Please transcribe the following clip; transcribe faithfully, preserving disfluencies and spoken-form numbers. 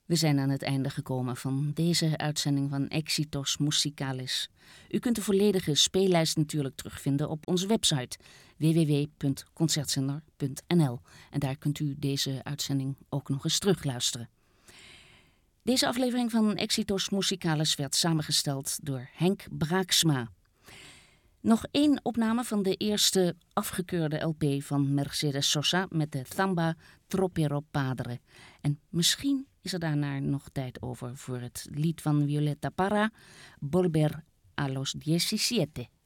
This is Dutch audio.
We zijn aan het einde gekomen van deze uitzending van Exitos Musicalis. U kunt de volledige speellijst natuurlijk terugvinden op onze website w w w punt concertzender punt n l. En daar kunt u deze uitzending ook nog eens terugluisteren. Deze aflevering van Exitos Musicalis werd samengesteld door Henk Braaksma. Nog één opname van de eerste afgekeurde L P van Mercedes Sosa met de Thamba Tropero Padre. En misschien is er daarna nog tijd over voor het lied van Violeta Parra, Volver a los diecisiete.